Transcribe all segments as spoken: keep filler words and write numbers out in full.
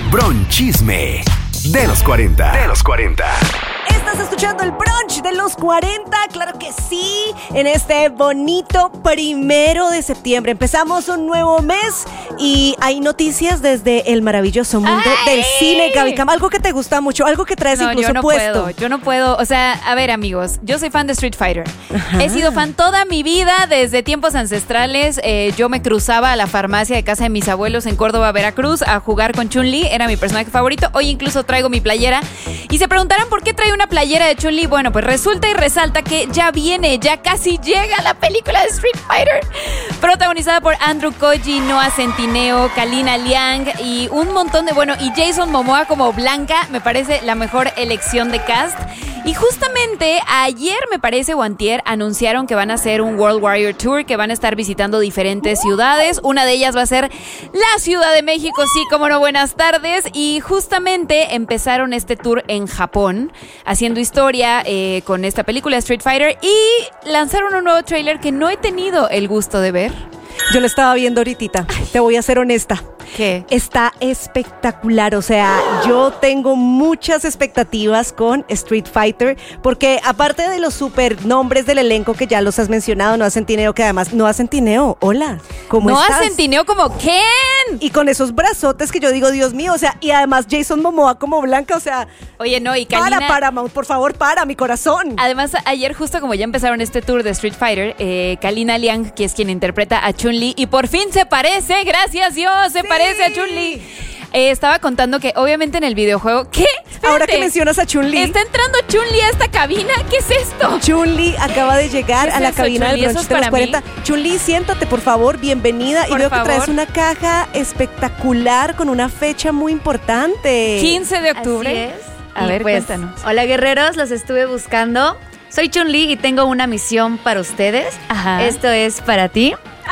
Bronchisme de los cuarenta. De los cuarenta. Estás escuchando el brunch de los cuarenta, claro que sí, en este bonito primero de septiembre. Empezamos un nuevo mes y hay noticias desde el maravilloso mundo ¡Ay! Del cine, Gaby Cam. Algo que te gusta mucho, algo que traes no, incluso yo no puesto. Puedo, yo no puedo, o sea, a ver amigos, yo soy fan de Street Fighter. Ajá. He sido fan toda mi vida, desde tiempos ancestrales. Eh, yo me cruzaba a la farmacia de casa de mis abuelos en Córdoba, Veracruz, a jugar con Chun-Li, era mi personaje favorito. Hoy incluso traigo mi playera. Y se preguntarán por qué traigo una playera de Chun-Li. Bueno, pues resulta y resalta que ya viene, ya casi llega la película de Street Fighter, protagonizada por Andrew Koji, Noah Centineo, Kalina Liang y un montón de, bueno, y Jason Momoa como Blanca, me parece la mejor elección de cast. Y justamente ayer, me parece, o antier, anunciaron que van a hacer un World Warrior Tour, que van a estar visitando diferentes ciudades. Una de ellas va a ser la Ciudad de México, sí, como no, buenas tardes. Y justamente empezaron este tour en Japón, haciendo historia eh, con esta película Street Fighter, y lanzaron un nuevo tráiler que no he tenido el gusto de ver. Yo lo estaba viendo ahorita, te voy a ser honesta. ¿Qué? Está espectacular, o sea, yo tengo muchas expectativas con Street Fighter, porque aparte de los super nombres del elenco que ya los has mencionado, Noah Centineo, que además, Noah Centineo, hola, ¿cómo Noah estás? Noah Centineo como Ken. Y con esos brazotes que yo digo, Dios mío, o sea, y además Jason Momoa como Blanca, o sea... Oye, no, y Kalina... Para, Paramount, por favor, para, mi corazón. Además, ayer justo como ya empezaron este tour de Street Fighter, eh, Kalina Liang, que es quien interpreta a Chun-Li, y por fin se parece, gracias Dios, se sí. parece a Chun-Li. Eh, estaba contando que obviamente en el videojuego... ¿Qué? Espérate. Ahora que mencionas a Chun-Li. ¿Está entrando Chun-Li a esta cabina? ¿Qué es esto? Chun-Li acaba de llegar a la eso, cabina Chun-Li? del brunch de los cuarenta. Chun-Li, siéntate, por favor, bienvenida. Por y veo favor. que traes una caja espectacular con una fecha muy importante. quince de octubre. Así es. A y ver, pues, cuéntanos. Hola guerreros, los estuve buscando. Soy Chun-Li y tengo una misión para ustedes. Ajá. Esto es para ti.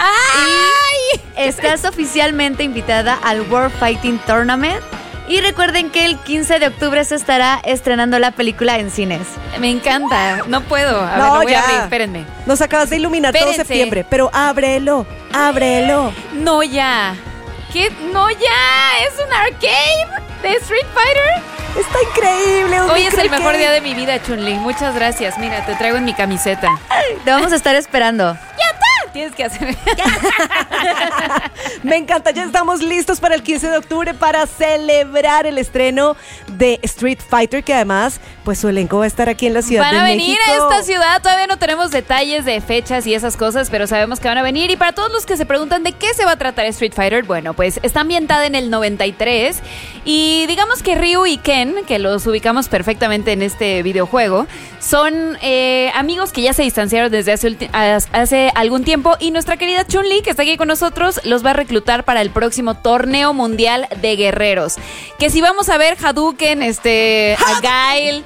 ¡Ay! Y estás oficialmente invitada al World Fighting Tournament. Y recuerden que el quince de octubre se estará estrenando la película en cines. Me encanta. No puedo. A No, ver, lo voy ya. a abrir. Espérenme. Nos acabas de iluminar Espérense. todo septiembre, pero ábrelo, ábrelo. No ya. ¿Qué? No ya. Es un arcade de Street Fighter. Está increíble. Hoy es el mejor día de mi vida, Chun-Li. Muchas gracias. Mira, te traigo en mi camiseta. Te vamos a estar esperando. ¡Ya está! Tienes que hacer. Me encanta, ya estamos listos para el quince de octubre para celebrar el estreno de Street Fighter, que además, pues su elenco va a estar aquí en la Ciudad de México. Van a venir a esta ciudad, todavía no tenemos detalles de fechas y esas cosas, pero sabemos que van a venir. Y para todos los que se preguntan de qué se va a tratar Street Fighter, bueno, pues está ambientada en el noventa y tres y digamos que Ryu y Ken, que los ubicamos perfectamente en este videojuego, son eh, amigos que ya se distanciaron desde hace, ulti- hace algún tiempo, y nuestra querida Chun-Li, que está aquí con nosotros, los va a reclutar para el próximo torneo mundial de guerreros. Que si vamos a ver Hadouken, este, a Gail,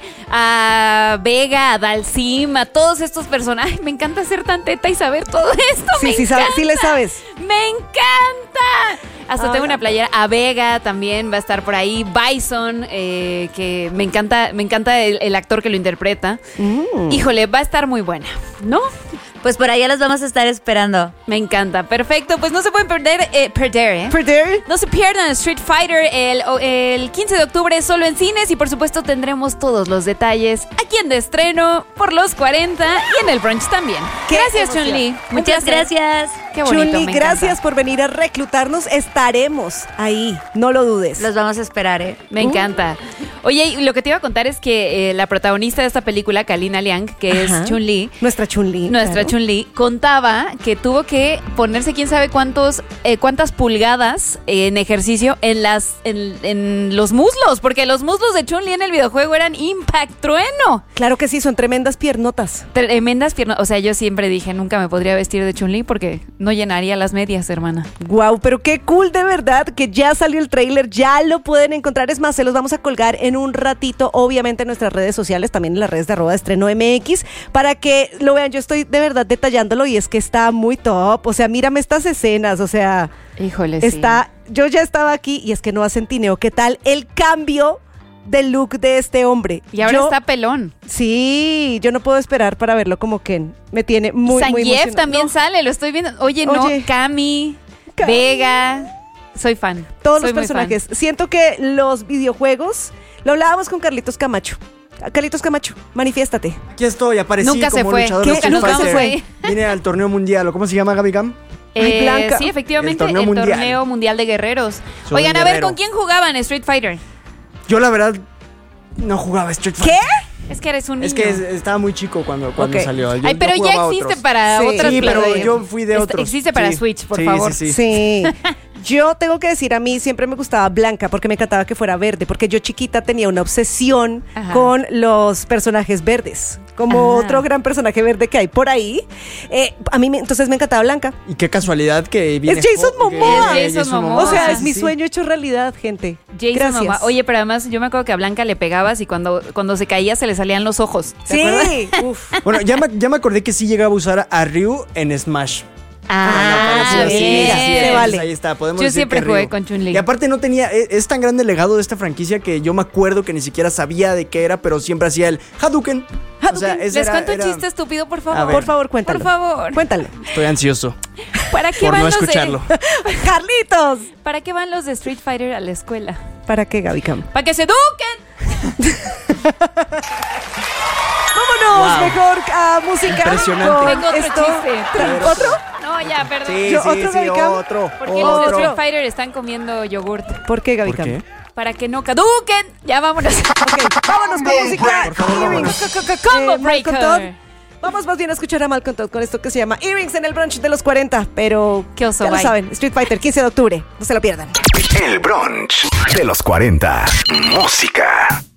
a Vega, a Dalsim, a todos estos personajes. Me encanta ser tan teta y saber todo esto. Sí, me sí, encanta. sabes, sí le sabes. Me encanta. Hasta Ah, tengo una playera. A Vega también va a estar por ahí. Bison, eh, que me encanta, me encanta el, el actor que lo interpreta. Mm. Híjole, va a estar muy buena, ¿no? Pues por allá los vamos a estar esperando. Me encanta. Perfecto. Pues no se pueden perder, eh, perder, ¿eh? ¿Perder? No se pierdan Street Fighter el, el quince de octubre solo en cines, y por supuesto tendremos todos los detalles aquí en De Estreno por los cuarenta y en el brunch también. Qué Gracias, emoción. Chun-Li. Un Muchas placer. gracias. Qué bonito, Chun-Li, me gracias encanta. por venir a reclutarnos. Estaremos ahí, no lo dudes. Los vamos a esperar, ¿eh? Me Uh. encanta. Oye, y lo que te iba a contar es que eh, la protagonista de esta película, Kalina Liang, que Ajá. es Chun-Li, Nuestra Chun-Li. nuestra claro. Chun-Li, contaba que tuvo que ponerse quién sabe cuántos eh, cuántas pulgadas eh, en ejercicio en las en, en los muslos, porque los muslos de Chun-Li en el videojuego eran impact trueno. Claro que sí, son tremendas piernotas. Tremendas piernas. O sea, yo siempre dije, nunca me podría vestir de Chun-Li porque no llenaría las medias, hermana. Wow, pero qué cool de verdad que ya salió el tráiler, ya lo pueden encontrar. Es más, se los vamos a colgar en un ratito, obviamente en nuestras redes sociales, también en las redes de arroba estreno M X, para que lo vean. Yo estoy de verdad detallándolo y es que está muy top. O sea, mírame estas escenas, o sea, Híjole, está, yo ya estaba aquí y es que Noah Centineo, ¿qué tal el cambio del look de este hombre? Y ahora Yo- está pelón. Sí, yo no puedo esperar para verlo como Ken. Me tiene muy, muy Zangief emocionada. también No. sale, lo estoy viendo. Oye, Oye. no, Cami, Cami. Vega, Soy fan. Todos Soy los muy personajes. Siento que los videojuegos, lo hablábamos con Carlitos Camacho. Carlitos Camacho, manifiéstate. Aquí estoy, aparecí Nunca se como fue. luchador ¿Qué? de Street Nunca se Fighter. fue. Vine al torneo mundial, ¿o cómo se llama, Gaby Cam? Ay, Eh, Blanca. sí, efectivamente, El el torneo torneo, mundial. mundial de guerreros. Soy Oigan, un a ver, guerrero. ¿con quién jugaban Street Fighter? Yo la verdad no jugaba Street Fighter. ¿Qué? Es que eres un niño. Es que es- estaba muy chico cuando, cuando Ok. salió. Yo- Ay, pero yo ya jugaba existe otros. para Sí. otras Sí, pero plataformas. yo fui de Est- otros. Existe para Sí. Switch, por Sí, favor. sí, sí. Sí. Yo tengo que decir, a mí siempre me gustaba Blanca porque me encantaba que fuera verde, porque yo chiquita tenía una obsesión Ajá. con los personajes verdes, como Ajá. otro gran personaje verde que hay por ahí. Eh, a mí me- entonces me encantaba Blanca. Y qué casualidad que viene. Es Jason jo- que- Momoa. que Es Jason Momoa. O sea, Ah, es mi sueño hecho realidad, gente. Jason Gracias. Momoa. Oye, pero además yo me acuerdo que a Blanca le pegabas y cuando, cuando se caía se le salían los ojos. ¿Te acuerdas? Sí. Uf. Bueno, ya me, ya me acordé que sí llegaba a usar a Ryu en Smash. Ah, Cuando apareció, sí, bien. sí, sí, Se entonces vale. Ahí está, podemos Yo decir siempre que jugué Ryu. con Chun-Li. Y aparte no tenía, es, es tan grande el legado de esta franquicia que yo me acuerdo que ni siquiera sabía de qué era, pero siempre hacía el Hadouken. O sea, ese Les era- cuento era- un chiste estúpido, por A favor. ver. Por favor, cuéntalo. Por favor. Cuéntalo. Estoy ansioso ¿Para qué por van no los de- escucharlo. Carlitos. ¿Para qué van los de Street Fighter a la escuela? ¿Para qué, Gaby Cam? ¡Para que se eduquen! Vámonos Wow. mejor a música. Impresionante. con Tengo otro esto. chiste. Tra- ¿Otro? No, ya, perdón. Sí, Yo- sí, otro sí, Gaby Cam. otro. ¿Por qué los de otro. Street Fighter están comiendo yogurt? ¿Por qué, Gaby ¿Por Cam? qué? Para que no caduquen. Ya vámonos. Ok, vámonos con música. Por favor, Earrings. vámonos. Combo Eh, Malcolm Breaker. Todd. Vamos más bien a escuchar a Malcolm Todd con esto que se llama Earrings en el brunch de los cuarenta. Pero Qué oso, ya lo bye. saben, Street Fighter, quince de octubre. No se lo pierdan. El brunch de los cuarenta. Música.